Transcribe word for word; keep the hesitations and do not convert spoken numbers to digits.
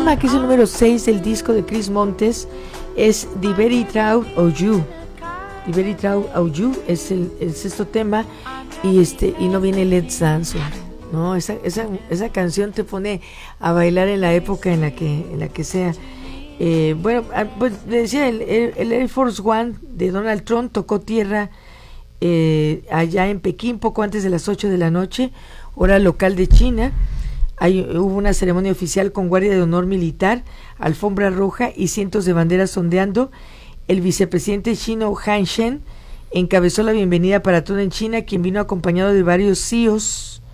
tema, que es el número seis del disco de Chris Montes, es The Very Proud of You. The Very Proud of You es el, el sexto tema, y este y no viene Let's Dance, no, esa, esa, esa canción te pone a bailar en la época en la que, en la que sea. Eh, bueno, pues le decía, el, el Air Force One de Donald Trump tocó tierra eh, allá en Pekín poco antes de las ocho de la noche, hora local de China. Hay, hubo una ceremonia oficial con guardia de honor militar, alfombra roja y cientos de banderas ondeando. El vicepresidente chino Han Shen encabezó la bienvenida para todo en China, quien vino acompañado de varios C E Os